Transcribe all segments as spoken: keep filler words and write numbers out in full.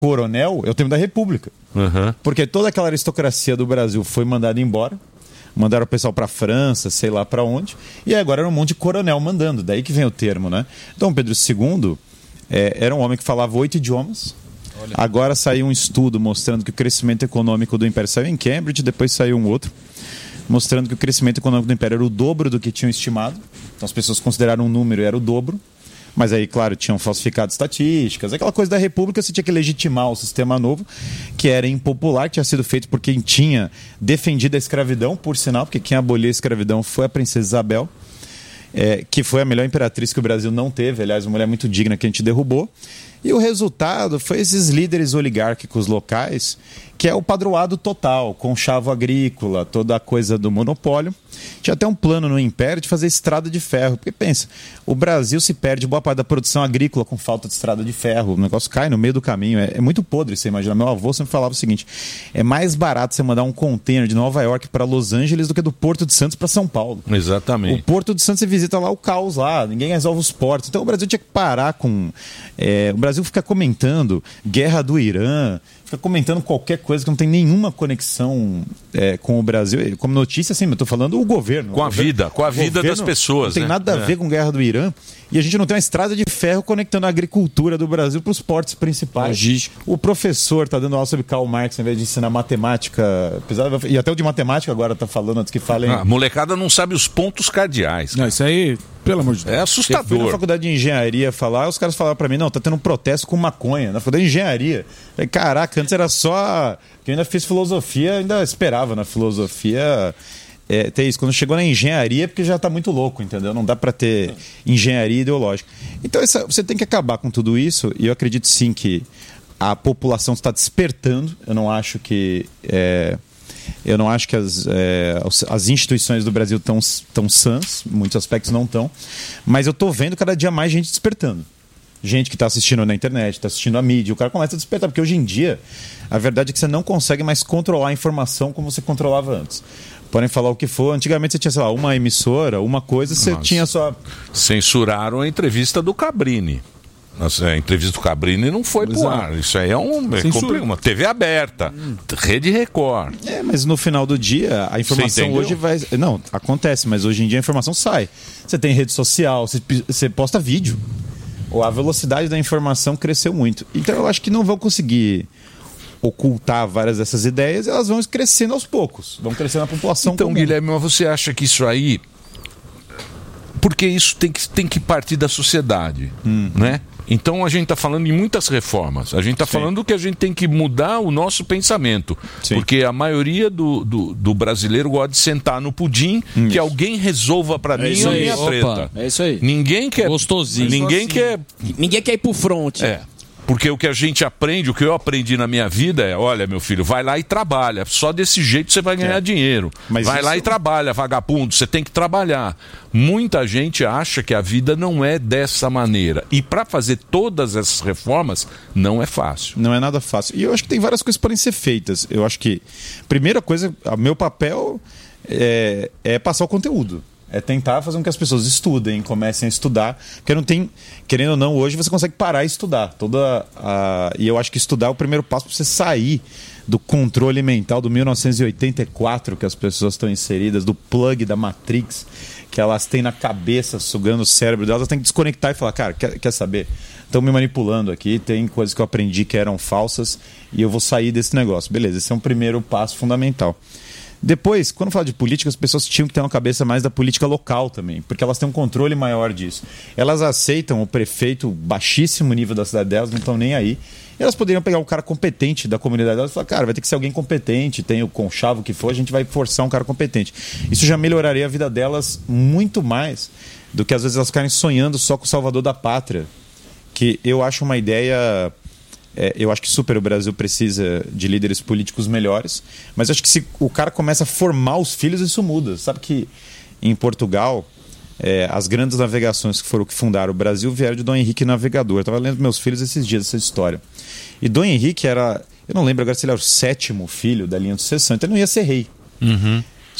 coronel é o tempo da República. Uhum. Porque toda aquela aristocracia do Brasil foi mandada embora. Mandaram o pessoal para a França, sei lá para onde. E agora era um monte de coronel mandando. Daí que vem o termo, né? Dom Pedro segundo é, era um homem que falava oito idiomas. Olha. Agora saiu um estudo mostrando que o crescimento econômico do Império saiu em Cambridge, depois saiu um outro, mostrando que o crescimento econômico do Império era o dobro do que tinham estimado. Então as pessoas consideraram um número e era o dobro. Mas aí, claro, tinham falsificado estatísticas. Aquela coisa da República, você tinha que legitimar o sistema novo, que era impopular, que tinha sido feito por quem tinha defendido a escravidão, por sinal, porque quem aboliu a escravidão foi a princesa Isabel, é, que foi a melhor imperatriz que o Brasil não teve, aliás, uma mulher muito digna que a gente derrubou. E o resultado foi esses líderes oligárquicos locais, que é o padroado total, conchavo agrícola, toda a coisa do monopólio. Tinha até um plano no Império de fazer estrada de ferro. Porque pensa, o Brasil se perde boa parte da produção agrícola com falta de estrada de ferro. O negócio cai no meio do caminho. É, é muito podre, você imagina. Meu avô sempre falava o seguinte: é mais barato você mandar um container de Nova York para Los Angeles do que do Porto de Santos para São Paulo. Exatamente. O Porto de Santos você visita lá o caos lá, ninguém resolve os portos. Então o Brasil tinha que parar com... É, o Brasil fica comentando guerra do Irã, fica comentando qualquer coisa que não tem nenhuma conexão é, com o Brasil. Como notícia, assim, eu estou falando o governo. Com a governo, vida, com a vida das pessoas. Não tem né? nada a ver é. com guerra do Irã. E a gente não tem uma estrada de ferro conectando a agricultura do Brasil para os portos principais. Logística. O professor está dando aula sobre Karl Marx ao invés de ensinar matemática. Apesar de... E até o de matemática agora está falando antes que falem. Ah, a molecada não sabe os pontos cardeais. Não, isso aí, pelo amor de Deus. É Eu assustador. fui na faculdade de engenharia falar, os caras falaram para mim, não, tá tendo um protesto com maconha. Na faculdade de engenharia. Falei, caraca, antes era só... Eu ainda fiz filosofia, ainda esperava na filosofia... É, ter isso. Quando chegou na engenharia, porque já está muito louco, entendeu? Não dá para ter engenharia ideológica. Então essa, você tem que acabar com tudo isso, e eu acredito sim que a população está despertando. Eu não acho que é, eu não acho que as, é, as instituições do Brasil estão tão sãs, em muitos aspectos não estão, mas eu estou vendo cada dia mais gente despertando. Gente que está assistindo na internet, está assistindo a mídia, o cara começa a despertar, porque hoje em dia a verdade é que você não consegue mais controlar a informação como você controlava antes. Podem falar o que for. Antigamente você tinha, sei lá, uma emissora, uma coisa, você Nossa. tinha só... Censuraram a entrevista do Cabrini. Nossa, a entrevista do Cabrini não foi pro ar. Isso aí é, um, é uma T V aberta, hum. Rede Record. É, mas no final do dia, a informação hoje vai... Não, acontece, mas hoje em dia a informação sai. Você tem rede social, você, você posta vídeo. A velocidade da informação cresceu muito. Então eu acho que não vão conseguir... ocultar várias dessas ideias, elas vão crescendo aos poucos, vão crescendo na população então, comum. Guilherme, mas você acha que isso aí... Porque isso tem que, tem que partir da sociedade, hum. né? Então a gente está falando em muitas reformas. A gente está falando que a gente tem que mudar o nosso pensamento. Sim. Porque a maioria do, do, do brasileiro gosta de sentar no pudim, hum. que alguém resolva para é mim a minha treta. Opa, é isso aí. Ninguém quer... Gostosinho. Ninguém assim. quer... Ninguém quer ir pro front. É. Porque o que a gente aprende, o que eu aprendi na minha vida é, olha, meu filho, vai lá e trabalha. Só desse jeito você vai ganhar é. dinheiro. Mas vai isso... lá e trabalha, vagabundo, você tem que trabalhar. Muita gente acha que a vida não é dessa maneira. E para fazer todas essas reformas, não é fácil. Não é nada fácil. E eu acho que tem várias coisas que podem ser feitas. Eu acho que, primeira coisa, o meu papel é, é passar o conteúdo. É tentar fazer com que as pessoas estudem, comecem a estudar. Porque não tem, querendo ou não, hoje você consegue parar e estudar. Toda a, e eu acho que estudar é o primeiro passo para você sair do controle mental do mil novecentos e oitenta e quatro que as pessoas estão inseridas, do plug da Matrix, que elas têm na cabeça, sugando o cérebro delas. Elas têm que desconectar e falar, cara, quer, quer saber? Estão me manipulando aqui, tem coisas que eu aprendi que eram falsas e eu vou sair desse negócio. Beleza, esse é um primeiro passo fundamental. Depois, quando fala de política, as pessoas tinham que ter uma cabeça mais da política local também, porque elas têm um controle maior disso. Elas aceitam o prefeito, baixíssimo nível da cidade delas, não estão nem aí. E elas poderiam pegar um cara competente da comunidade delas e falar, cara, vai ter que ser alguém competente, tem o conchavo que for, a gente vai forçar um cara competente. Isso já melhoraria a vida delas muito mais do que às vezes elas ficarem sonhando só com o salvador da pátria, que eu acho uma ideia... É, eu acho que super o Brasil precisa de líderes políticos melhores, mas eu acho que se o cara começa a formar os filhos, isso muda. Sabe que em Portugal, é, as grandes navegações que foram que fundaram o Brasil vieram de Dom Henrique Navegador. Eu estava lendo para meus filhos esses dias essa história. E Dom Henrique era, eu não lembro agora se ele era o sétimo filho da linha de sucessão, então ele não ia ser rei. Uhum.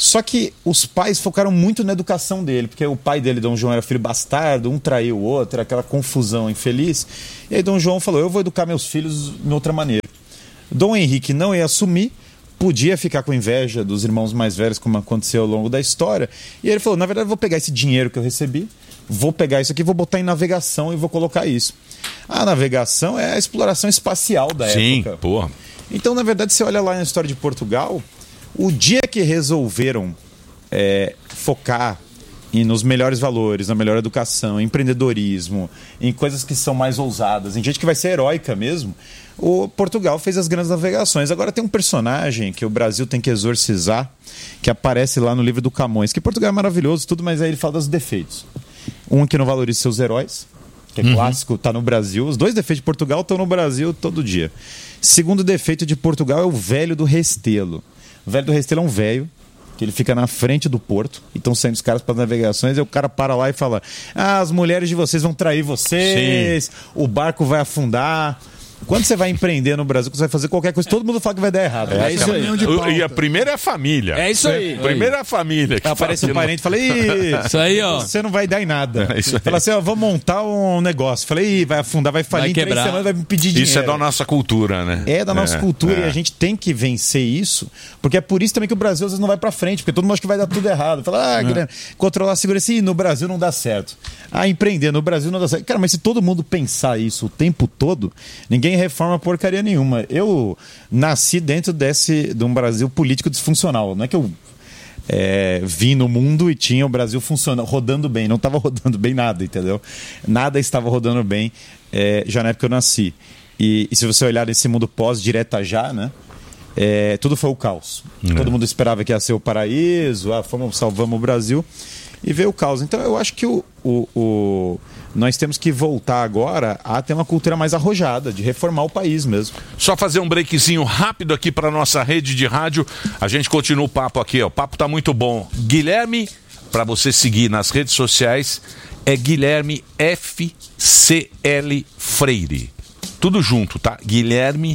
Só que os pais focaram muito na educação dele, porque o pai dele, Dom João, era filho bastardo, um traiu o outro, era aquela confusão infeliz. E aí Dom João falou, eu vou educar meus filhos de outra maneira. Dom Henrique não ia assumir, podia ficar com inveja dos irmãos mais velhos, como aconteceu ao longo da história. E ele falou, na verdade eu vou pegar esse dinheiro que eu recebi, vou pegar isso aqui, vou botar em navegação e vou colocar isso. A navegação é a exploração espacial da Sim, época. Porra. Então, na verdade, você olha lá na história de Portugal, o dia que resolveram é, focar em, nos melhores valores, na melhor educação, em empreendedorismo, em coisas que são mais ousadas, em gente que vai ser heróica mesmo, o Portugal fez as grandes navegações. Agora tem um personagem que o Brasil tem que exorcizar, que aparece lá no livro do Camões, que Portugal é maravilhoso, tudo, mas aí ele fala dos defeitos. Um que não valoriza seus heróis, que é uhum. clássico, está no Brasil. Os dois defeitos de Portugal estão no Brasil todo dia. Segundo defeito de Portugal é o velho do Restelo. O velho do Restelo é um velho, que ele fica na frente do porto, e estão saindo os caras para as navegações, e o cara para lá e fala, ah, as mulheres de vocês vão trair vocês, Sim. o barco vai afundar. Quando você vai empreender no Brasil, você vai fazer qualquer coisa, todo mundo fala que vai dar errado. É, é isso aí. E a primeira é a família. É isso aí. Primeiro é a família. Que aparece um parente e fala, isso aí, ó. Você não vai dar em nada. É isso aí. Fala assim, ó, vou montar um negócio. Falei, ih, vai afundar, vai falir, vai quebrar. Em três semanas vai me pedir dinheiro. Isso é da nossa cultura, né? É da nossa é, cultura é. E a gente tem que vencer isso, porque é por isso também que o Brasil às vezes não vai pra frente, porque todo mundo acha que vai dar tudo errado. Fala, ah, é. Guilherme, controlar a segurança, ih, no Brasil não dá certo. Ah, empreender no Brasil não dá certo. Cara, mas se todo mundo pensar isso o tempo todo, ninguém reforma porcaria nenhuma. Eu nasci dentro desse, de um Brasil político disfuncional. Não é que eu é, vim no mundo e tinha o Brasil funcionando, rodando bem. Não estava rodando bem nada, entendeu? Nada estava rodando bem é, já na época que eu nasci. E, e se você olhar nesse mundo pós-direta já, né? É, tudo foi o caos. Uhum. Todo mundo esperava que ia ser o paraíso, ah, fomos, salvamos o Brasil. E veio o caos. Então eu acho que o, o, o, nós temos que voltar agora a ter uma cultura mais arrojada, de reformar o país mesmo. Só fazer um breakzinho rápido aqui para nossa rede de rádio. A gente continua o papo aqui, ó. O papo tá muito bom. Guilherme, para você seguir nas redes sociais, é Guilherme F C L Freire. Tudo junto, tá? Guilherme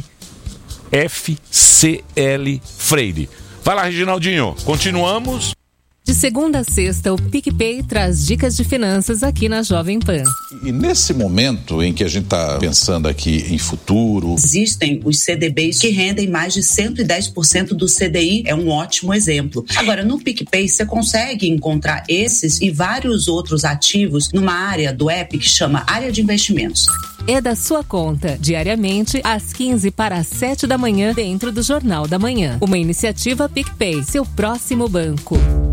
F C L Freire. Vai lá, Reginaldinho. Continuamos. De segunda a sexta, o PicPay traz dicas de finanças aqui na Jovem Pan. E nesse momento em que a gente está pensando aqui em futuro... Existem os C D Bs que rendem mais de cento e dez por cento do C D I, é um ótimo exemplo. Agora, no PicPay, você consegue encontrar esses e vários outros ativos numa área do app que chama Área de Investimentos. É da sua conta, diariamente, às quinze para as sete da manhã, dentro do Jornal da Manhã. Uma iniciativa PicPay, seu próximo banco.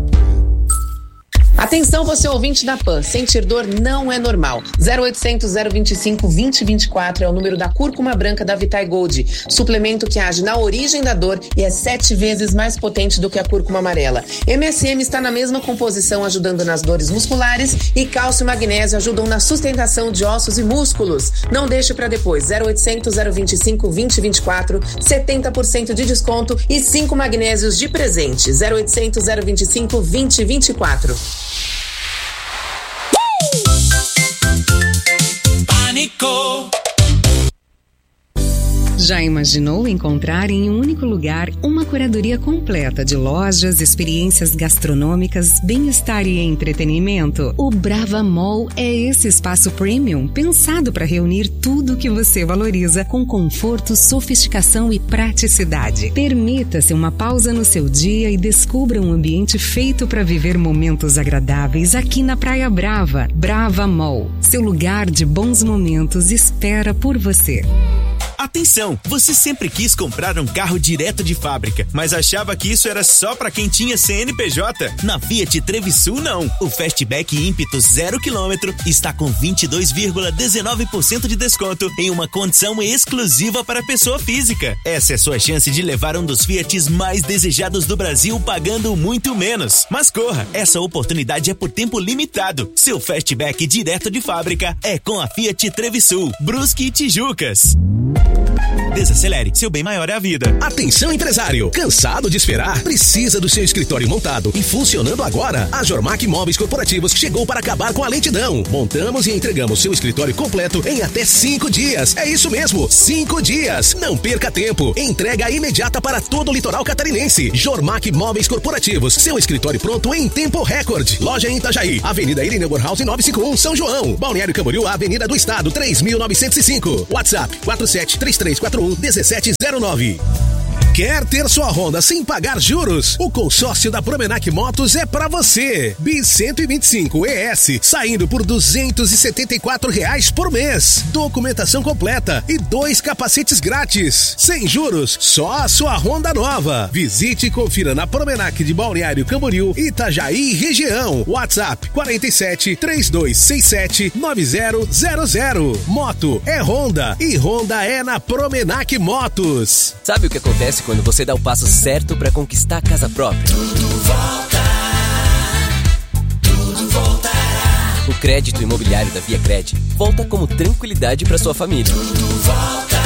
Atenção, você ouvinte da Pan, sentir dor não é normal. zero oitocentos, zero vinte e cinco, vinte, vinte e quatro é o número da cúrcuma branca da Vitae Gold, suplemento que age na origem da dor e é sete vezes mais potente do que a cúrcuma amarela. M S M está na mesma composição, ajudando nas dores musculares, e cálcio e magnésio ajudam na sustentação de ossos e músculos. Não deixe para depois. zero oitocentos, zero vinte e cinco, vinte, vinte e quatro, setenta por cento de desconto e cinco magnésios de presente. zero oitocentos, zero vinte e cinco, vinte, vinte e quatro. Pânico. Já imaginou encontrar em um único lugar uma curadoria completa de lojas, experiências gastronômicas, bem-estar e entretenimento? O Brava Mall é esse espaço premium pensado para reunir tudo o que você valoriza com conforto, sofisticação e praticidade. Permita-se uma pausa no seu dia e descubra um ambiente feito para viver momentos agradáveis aqui na Praia Brava. Brava Mall, seu lugar de bons momentos espera por você. Atenção, você sempre quis comprar um carro direto de fábrica, mas achava que isso era só para quem tinha C N P J? Na Fiat Trevisul não. O Fastback ímpeto zero quilômetro está com vinte e dois vírgula dezenove por cento de desconto em uma condição exclusiva para pessoa física. Essa é a sua chance de levar um dos Fiats mais desejados do Brasil pagando muito menos. Mas corra, essa oportunidade é por tempo limitado. Seu Fastback direto de fábrica é com a Fiat Trevisul, Brusque e Tijucas. Desacelere, seu bem maior é a vida. Atenção, empresário! Cansado de esperar? Precisa do seu escritório montado e funcionando agora? A Jormac Móveis Corporativos chegou para acabar com a lentidão. Montamos e entregamos seu escritório completo em até cinco dias. É isso mesmo, cinco dias. Não perca tempo. Entrega imediata para todo o litoral catarinense. Jormac Móveis Corporativos, seu escritório pronto em tempo recorde. Loja em Itajaí, Avenida Irineu Borhaus novecentos e cinquenta e um, São João. Balneário Camboriú, Avenida do Estado, três mil novecentos e cinco. WhatsApp quatro sete três três quatro um um sete zero nove. Quer ter sua Honda sem pagar juros? O consórcio da Promenac Motos é pra você. B cento e vinte e cinco E S saindo por duzentos e setenta e quatro reais por mês. Documentação completa e dois capacetes grátis. Sem juros, só a sua Honda nova. Visite e confira na Promenac de Balneário Camboriú, Itajaí região. WhatsApp quarenta e sete, trinta e dois sessenta e sete, noventa zero zero. Moto é Honda e Honda é na Promenac Motos. Sabe o que acontece quando você dá o passo certo para conquistar a casa própria? Tudo volta, tudo voltará. O crédito imobiliário da ViaCred volta como tranquilidade para sua família. Tudo volta,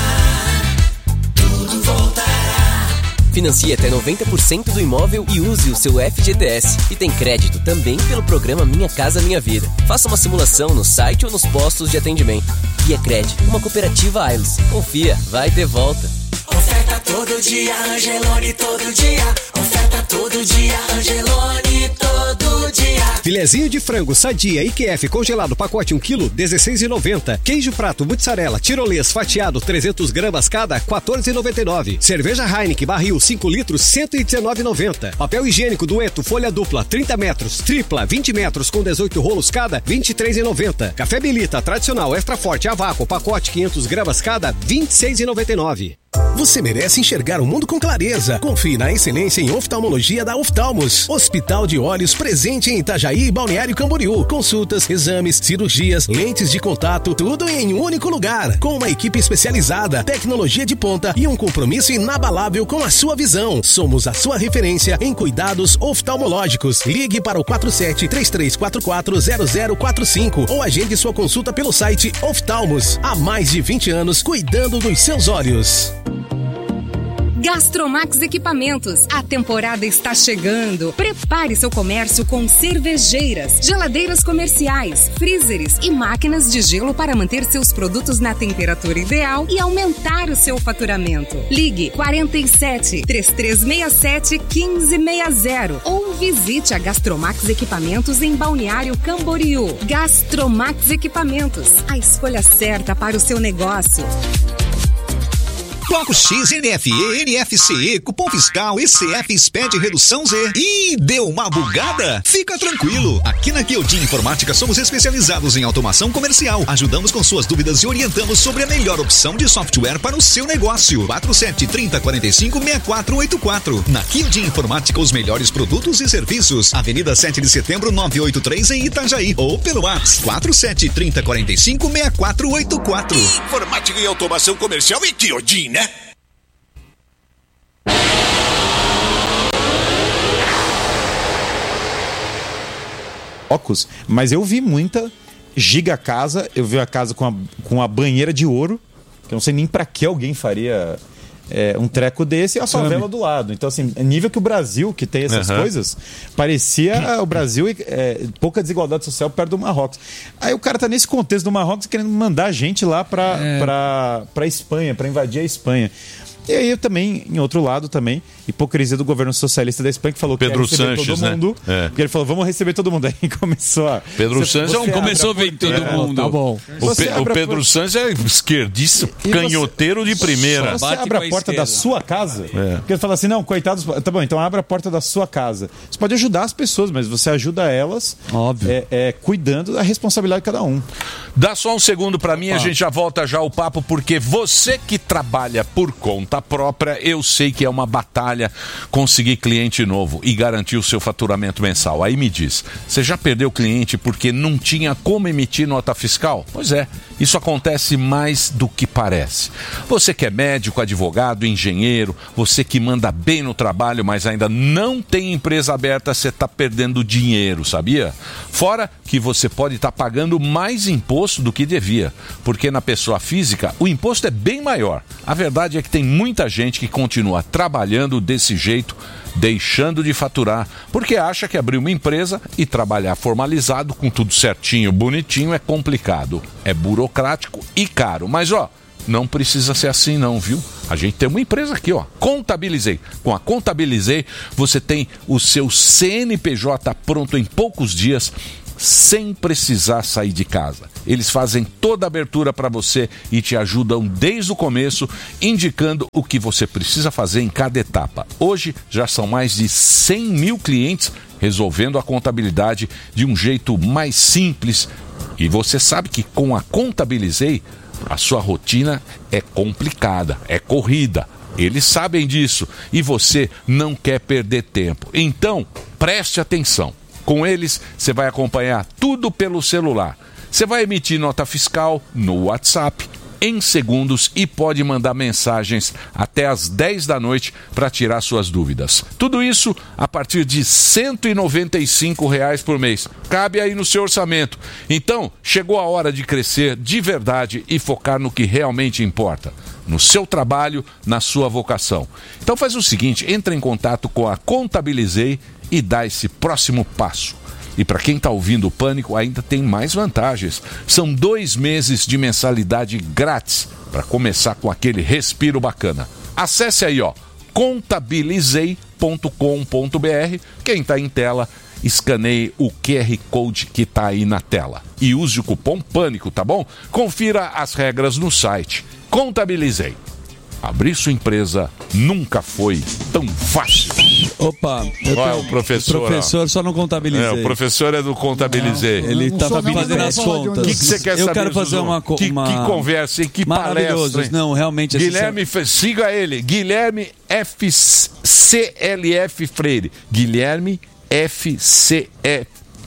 tudo voltará. Financie até noventa por cento do imóvel e use o seu F G T S. E tem crédito também pelo programa Minha Casa Minha Vida. Faça uma simulação no site ou nos postos de atendimento. ViaCred, uma cooperativa Ailos. Confia, vai ter volta. Oferta todo dia, Angelone todo dia. Oferta todo dia, Angelone todo dia. Filezinho de frango Sadia I Q F congelado pacote um quilo, dezesseis reais e noventa centavos. Queijo prato mussarela tirolês fatiado trezentas gramas cada, quatorze reais e noventa e nove centavos. Cerveja Heineken barril cinco litros, cento e dezenove reais e noventa centavos. Papel higiênico Dueto folha dupla trinta metros, tripla vinte metros com dezoito rolos cada, vinte e três reais e noventa centavos. Café Belita tradicional extra forte a vácuo pacote quinhentas gramas cada, vinte e seis reais e noventa e nove centavos. Você merece enxergar o mundo com clareza. Confie na excelência em oftalmologia da Oftalmos. Hospital de Olhos presente em Itajaí e Balneário Camboriú. Consultas, exames, cirurgias, lentes de contato, tudo em um único lugar. Com uma equipe especializada, tecnologia de ponta e um compromisso inabalável com a sua visão. Somos a sua referência em cuidados oftalmológicos. Ligue para o quatro sete três três quatro quatro zero zero quatro cinco ou agende sua consulta pelo site Oftalmos. Há mais de vinte anos cuidando dos seus olhos. Gastromax Equipamentos. A temporada está chegando. Prepare seu comércio com cervejeiras, geladeiras comerciais, freezers e máquinas de gelo para manter seus produtos na temperatura ideal e aumentar o seu faturamento. Ligue quarenta e sete, trinta e três sessenta e sete, quinze sessenta ou visite a Gastromax Equipamentos em Balneário Camboriú. Gastromax Equipamentos. A escolha certa para o seu negócio. Bloco X, N F E, N F C E, cupom fiscal, E C F, S P E D, redução Z. Ih, deu uma bugada? Fica tranquilo. Aqui na Kyodin Informática somos especializados em automação comercial. Ajudamos com suas dúvidas e orientamos sobre a melhor opção de software para o seu negócio. quatro sete três zero quatro cinco seis quatro oito quatro. Na Kyodin Informática, os melhores produtos e serviços. Avenida sete de setembro, novecentos e oitenta e três em Itajaí. Ou pelo WhatsApp quatro sete três zero quatro cinco seis quatro oito quatro. Informática e automação comercial em Kyodin, né? Ocos, mas eu vi muita giga casa, eu vi a casa com a, com a banheira de ouro, que eu não sei nem pra que alguém faria é, um treco desse, e a favela do lado. Então, assim, nível que o Brasil, que tem essas uhum. coisas, parecia o Brasil é, pouca desigualdade social perto do Marrocos. Aí o cara tá nesse contexto do Marrocos querendo mandar gente lá pra, é. pra, pra Espanha, pra invadir a Espanha. E aí também, em outro lado também, hipocrisia do governo socialista da Espanha, que falou Pedro que ia receber Sanches, todo mundo. Né? É. Porque ele falou, vamos receber todo mundo. Aí começou a... Pedro você, Sanches você começou a ver todo é, mundo. Tá bom. O, Pe o Pedro por... Sanches é esquerdista, e canhoteiro você... de primeira. Você abre a, a porta da sua casa, é. porque ele fala assim, não, coitados... Tá bom, então abre a porta da sua casa. Você pode ajudar as pessoas, mas você ajuda elas Óbvio. É, é, cuidando da responsabilidade de cada um. Dá só um segundo pra mim, ah. a gente já volta já o papo, porque você que trabalha por conta própria, eu sei que é uma batalha conseguir cliente novo e garantir o seu faturamento mensal. Aí me diz, você já perdeu cliente porque não tinha como emitir nota fiscal? Pois é, isso acontece mais do que parece. Você que é médico, advogado, advogado, engenheiro, você que manda bem no trabalho, mas ainda não tem empresa aberta, você está perdendo dinheiro, sabia? Fora que você pode estar tá pagando mais imposto do que devia, porque na pessoa física o imposto é bem maior. A verdade é que tem muita gente que continua trabalhando desse jeito, deixando de faturar, porque acha que abrir uma empresa e trabalhar formalizado, com tudo certinho, bonitinho, é complicado, é burocrático e caro. Mas ó, não precisa ser assim não, viu? A gente tem uma empresa aqui, ó, Contabilizei. Com a Contabilizei, você tem o seu C N P J pronto em poucos dias, sem precisar sair de casa. Eles fazem toda a abertura para você e te ajudam desde o começo, indicando o que você precisa fazer em cada etapa. Hoje já são mais de cem mil clientes resolvendo a contabilidade de um jeito mais simples. E você sabe que com a Contabilizei, a sua rotina é complicada, é corrida. Eles sabem disso e você não quer perder tempo. Então, preste atenção. Com eles, você vai acompanhar tudo pelo celular. Você vai emitir nota fiscal no WhatsApp em segundos e pode mandar mensagens até às dez da noite para tirar suas dúvidas. Tudo isso a partir de cento e noventa e cinco reais por mês. Cabe aí no seu orçamento. Então, chegou a hora de crescer de verdade e focar no que realmente importa. No seu trabalho, na sua vocação. Então faz o seguinte, entra em contato com a Contabilizei e dá esse próximo passo. E para quem está ouvindo o Pânico, ainda tem mais vantagens. São dois meses de mensalidade grátis para começar com aquele respiro bacana. Acesse aí, ó, contabilizei ponto com ponto b r. Quem está em tela, escaneie o Q R Code que está aí na tela. E use o cupom PâNICO, tá bom? Confira as regras no site. Contabilizei. Abrir sua empresa nunca foi tão fácil. Opa, eu Qual é tô... o professor? O professor só não Contabilizei. É, o professor é do Contabilizei. Não, ele está fazendo as contas. O que, que você quer eu saber? Eu quero fazer uma, que, uma... que conversa, que palestra. Hein? Não, realmente... Guilherme, assim, siga ele. Guilherme F C L F Freire. Guilherme F C E...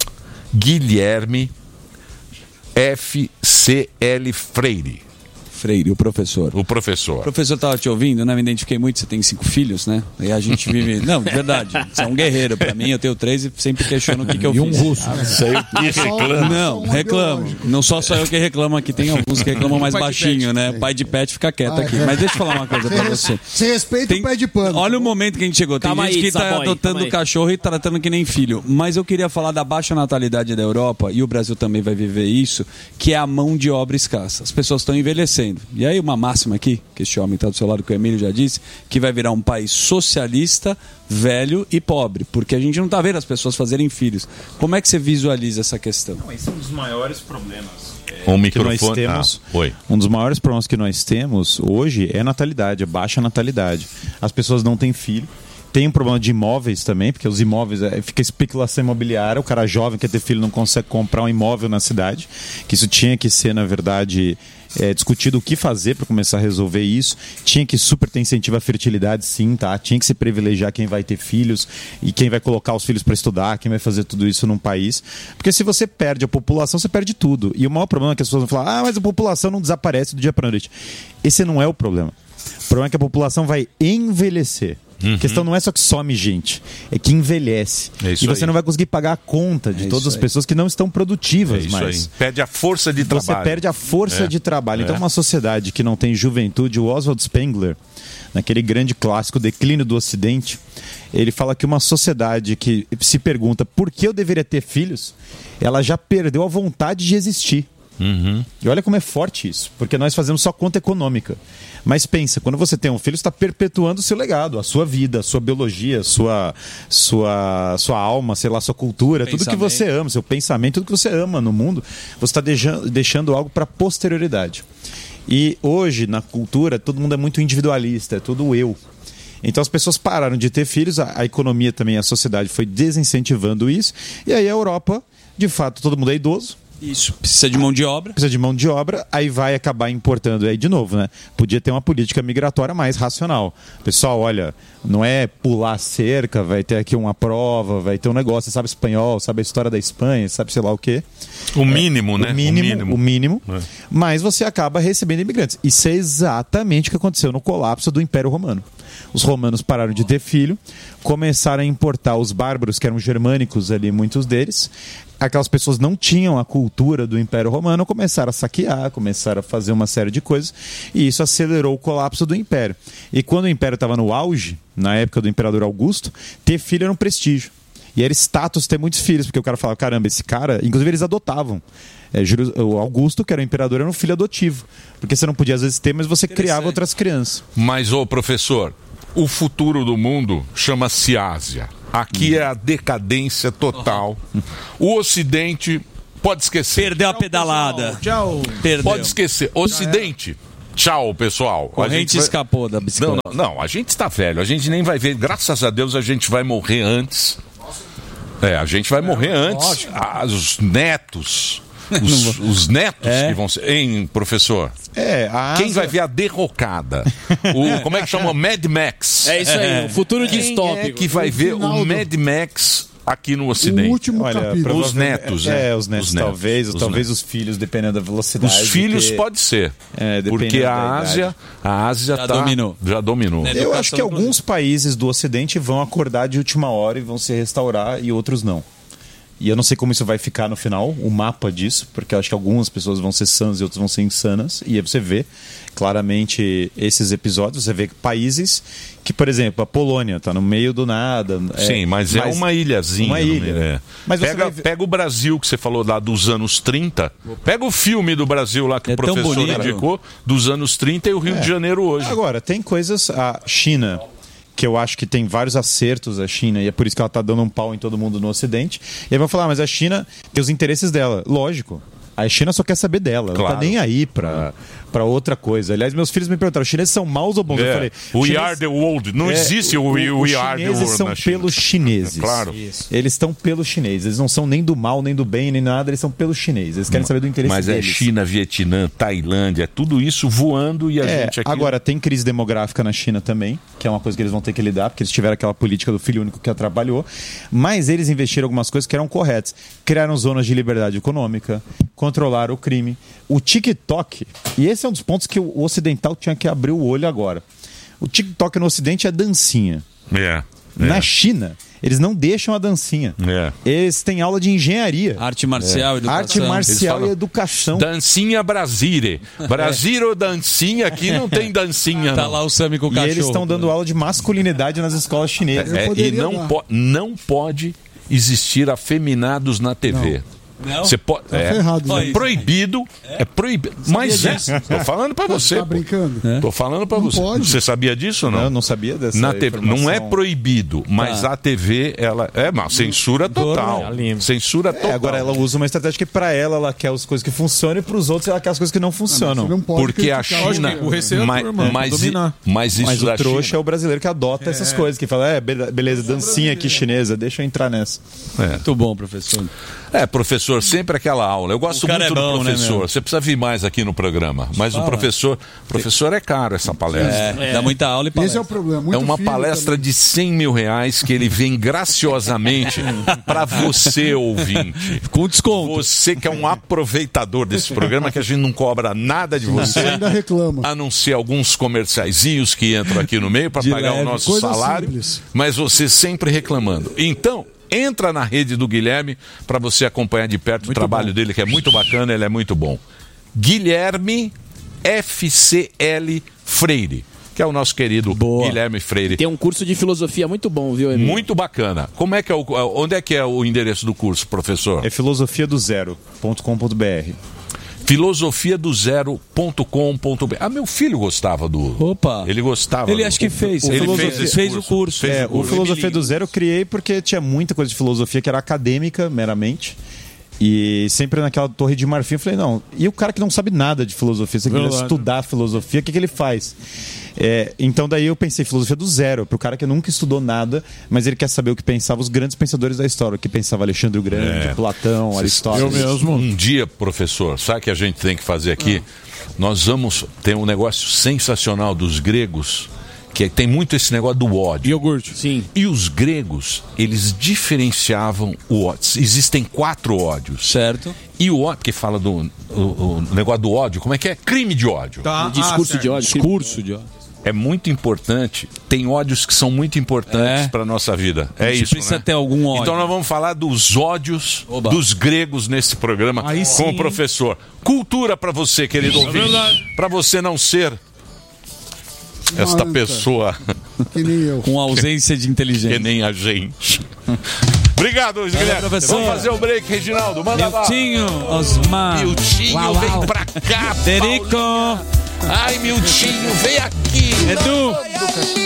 Guilherme F C L Freire. Freire, o professor. O professor. O professor estava te ouvindo, né? Me identifiquei muito, você tem cinco filhos, né? E a gente vive... Não, verdade, você é um guerreiro. Pra mim, eu tenho três e sempre questiono o que, que eu e fiz. um russo. Ah, sei o que reclama. Não, reclamo. Não só só eu que reclamo aqui, tem alguns que reclamam mais baixinho, né? O pai de pet fica quieto aqui. Mas deixa eu falar uma coisa pra você. Você respeita tem... o pé de pano. Olha o momento que a gente chegou. Tem Calma gente aí, que tá Saboy, adotando o cachorro e tratando que nem filho. Mas eu queria falar da baixa natalidade da Europa, e o Brasil também vai viver isso, que é a mão de obra escassa. As pessoas estão envelhecendo. E aí uma máxima aqui, que este homem está do seu lado, que o Emílio já disse, que vai virar um país socialista, velho e pobre, porque a gente não está vendo as pessoas fazerem filhos. Como é que você visualiza essa questão? Não, esse é um dos maiores problemas é, um que nós temos. Ah, oi. Um dos maiores problemas que nós temos hoje é natalidade, é baixa natalidade. As pessoas não têm filho. Tem um problema de imóveis também, porque os imóveis, é, fica especulação imobiliária, o cara jovem que quer ter filho não consegue comprar um imóvel na cidade, que isso tinha que ser, na verdade, é, discutido o que fazer para começar a resolver isso. Tinha que super ter incentivo à fertilidade, sim, tá? Tinha que se privilegiar quem vai ter filhos e quem vai colocar os filhos para estudar, quem vai fazer tudo isso num país. Porque se você perde a população, você perde tudo. E o maior problema é que as pessoas vão falar, ah, mas a população não desaparece do dia para a noite. Esse não é o problema. O problema é que a população vai envelhecer. Uhum. A questão não é só que some gente, é que envelhece. É isso e você aí. não vai conseguir pagar a conta de É todas as aí. pessoas que não estão produtivas É isso mais. aí. Perde a força de trabalho. Você perde a força É. de trabalho. Então, É. uma sociedade que não tem juventude, o Oswald Spengler, naquele grande clássico Declínio do Ocidente, ele fala que uma sociedade que se pergunta por que eu deveria ter filhos, ela já perdeu a vontade de existir. Uhum. E olha como é forte isso, porque nós fazemos só conta econômica. Mas pensa, quando você tem um filho, você está perpetuando o seu legado, a sua vida, a sua biologia, a sua, sua, sua alma, sei lá, sua cultura, tudo que você ama, seu pensamento, tudo que você ama no mundo, você está deixando, deixando algo para a posterioridade. E hoje, na cultura, todo mundo é muito individualista, é tudo eu. Então as pessoas pararam de ter filhos, a, a economia também, a sociedade foi desincentivando isso, e aí a Europa, de fato, todo mundo é idoso, Isso, precisa de mão de obra. Precisa de mão de obra, aí vai acabar importando. Aí, de novo, né? Podia ter uma política migratória mais racional. Pessoal, olha, não é pular cerca, vai ter aqui uma prova, vai ter um negócio, você sabe espanhol, sabe a história da Espanha, sabe sei lá o quê. O mínimo, é, né? O mínimo, o mínimo. O mínimo É. Mas você acaba recebendo imigrantes. Isso é exatamente o que aconteceu no colapso do Império Romano. Os romanos pararam de ter filho, começaram a importar os bárbaros, que eram germânicos ali, muitos deles. Aquelas pessoas não tinham a cultura do Império Romano, começaram a saquear, começaram a fazer uma série de coisas, e isso acelerou o colapso do Império. E quando o Império estava no auge, na época do Imperador Augusto, ter filho era um prestígio. E era status ter muitos filhos, porque o cara falava, caramba, esse cara... Inclusive eles adotavam. É, o Augusto, que era o imperador, era um filho adotivo. Porque você não podia às vezes ter, mas você criava outras crianças. Mas, ô professor, o futuro do mundo chama-se Ásia. Aqui é a decadência total. O Ocidente pode esquecer. Perdeu a pedalada. Tchau. Perdeu. Pode esquecer. Ocidente. Tchau, pessoal. A Corrente gente vai... escapou da bicicleta. Não, não, não, a gente está velho. A gente nem vai ver. Graças a Deus a gente vai morrer antes. É, a gente vai morrer antes. Ah, os netos. Os, os netos É. que vão ser. Hein, professor? É, a Quem Ásia- vai ver a derrocada? O, como é que chama? Mad Max. É isso aí, o futuro Quem distópico. é que vai ver o Mad Max aqui no Ocidente? O último Olha, capítulo. provavelmente- Os netos, é, né? os netos, Os netos, talvez, ou os talvez netos. os filhos, dependendo da velocidade. Os filhos que- pode ser. É, dependendo porque da a idade. Ásia, a Ásia Já tá- dominou. Já dominou. É. Eu acho que Educação, alguns países do Ocidente vão acordar de última hora e vão se restaurar e outros não. E eu não sei como isso vai ficar no final, o mapa disso, porque eu acho que algumas pessoas vão ser sãs e outras vão ser insanas. E aí você vê claramente esses episódios, você vê países que, por exemplo, a Polônia está no meio do nada. Sim, mas, é uma ilhazinha. Uma no ilha. meio, é. Mas você pega, vai ver- pega o Brasil, que você falou lá dos anos trinta. Pega o filme do Brasil lá que É o tão professor bonito. indicou, dos anos trinta e o Rio É. de Janeiro hoje. Agora, tem coisas. A China, que eu acho que tem vários acertos, a China, e é por isso que ela está dando um pau em todo mundo no Ocidente. E aí vão falar, mas a China tem os interesses dela. Lógico. A China só quer saber dela, ela não Claro. tá nem aí pra, pra outra coisa. Aliás, meus filhos me perguntaram, os chineses são maus ou bons? É. Eu falei, We chineses- are the world. Não É, existe o, We, o- we os are the chineses world são na China. pelos chineses. Claro. Eles estão pelos chineses. Eles não são nem do mal, nem do bem, nem nada. Eles são pelos chineses. Eles querem saber do interesse Mas é deles. China, Vietnã, Tailândia, tudo isso voando e a É, gente aqui... agora tem crise demográfica na China também, que é uma coisa que eles vão ter que lidar, porque eles tiveram aquela política do filho único que atrapalhou. Mas eles investiram algumas coisas que eram corretas. Criaram zonas de liberdade econômica, controlaram o crime. O TikTok, e esse é um dos pontos que o ocidental tinha que abrir o olho agora. O TikTok no Ocidente é dancinha. É. Na China, eles não deixam a dancinha. É. Eles têm aula de engenharia. Arte marcial, É. educação. Arte marcial Eles e educação. Dancinha Brasile. Brasile dancinha, aqui não tem dancinha. Tá não. lá o Sami com o E cachorro. eles estão dando aula de masculinidade nas escolas chinesas. É, e poderia não, dar. po não pode existir afeminados na T V. Não? Você pode. Tá é, ferrado, é né? proibido. É, proibido. Mas é. Tô falando pra você. Tá pô. brincando? Tô falando pra Não você. pode. Você sabia disso ou não? Não, não sabia dessa Na T V, não é informação. proibido, mas Tá. a T V, ela é uma censura total. Censura total. É, agora ela usa uma estratégia que pra ela ela quer as coisas que funcionam e pros outros ela quer as coisas que não funcionam. Você não pode Porque a criticar China. O receio é mas, turma, mas, dominar. mas isso Mas o da trouxa China- é o brasileiro que adota essas coisas, que fala, é, be- beleza, dancinha aqui chinesa, deixa eu entrar nessa. É. Muito bom, professor. É, professor, sempre aquela aula. Eu gosto O cara muito é bom, do né, professor. meu? Você precisa vir mais aqui no programa. Mas o professor, professor é caro essa palestra. É, dá muita aula e Esse palestra. é o problema. Muito É uma filho palestra também. de cem mil reais que ele vem graciosamente para você, ouvinte. Com desconto. Você que é um aproveitador desse programa, que a gente não cobra nada de você. Você ainda reclama. A não ser alguns comerciaizinhos que entram aqui no meio para De pagar leve, o nosso coisa salário. simples. Mas você sempre reclamando. Então, entra na rede do Guilherme para você acompanhar de perto o trabalho dele, que é muito bacana, ele é muito bom. Guilherme F C L Freire, que é o nosso querido Boa. Guilherme Freire. Tem um curso de filosofia muito bom, viu, Emílio? Muito bacana. Como é que é o, onde é que é o endereço do curso, professor? É filosofia do zero ponto com ponto b r. filosofia do zero ponto com ponto b r. Ah, meu filho gostava do. Opa. Ele gostava. Ele do... acho que fez. Ele Filosofia- fez, esse fez o curso. Fez É, o o curso. Filosofia do Zero eu criei porque tinha muita coisa de filosofia que era acadêmica, meramente. E sempre naquela torre de marfim, eu falei, não, e o cara que não sabe nada de filosofia, você quer estudar filosofia, o que, que ele faz? É, então daí eu pensei filosofia do zero, para o cara que nunca estudou nada, mas ele quer saber o que pensavam os grandes pensadores da história, o que pensava Alexandre o Grande, É. Platão, Aristóteles. Eu mesmo. Um dia, professor, sabe o que a gente tem que fazer aqui? Nós vamos ter um negócio sensacional dos gregos, que tem muito esse negócio do ódio. Iogurte. Sim. E os gregos, eles diferenciavam o ódio. Existem quatro ódios. Certo. E o ódio, que fala do o, o negócio do ódio, como é que é? Crime de ódio. Tá. Discurso Ah, de ódio. Discurso de ódio. É muito importante. Tem ódios que são muito importantes É. para nossa vida. É A gente isso, precisa né? ter algum ódio. Então nós vamos falar dos ódios Oba. dos gregos nesse programa Aí com sim, o professor. Cultura para você, querido Isso é ouvinte. verdade. Para você não ser esta Manca. pessoa Que nem eu. Com ausência de inteligência. que nem a gente. Obrigado, Luiz Guilherme. professor. Vamos fazer o break, Reginaldo. Manda lá. Miltinho, Osmar. Miltinho, Uau, vem uau. pra cá. Federico. Paulinho. Ai, Miltinho, vem aqui. Edu.